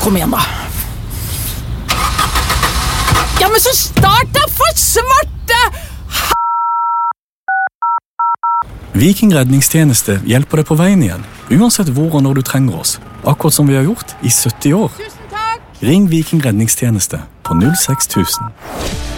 kom igjen da. Ja, men så start da, for svarte! Viking redningstjeneste hjelper deg på veien igjen, uansett hvor og når du trenger oss. Akkurat som vi har gjort i 70 år. Tusen takk! Ring Viking redningstjeneste på 06000.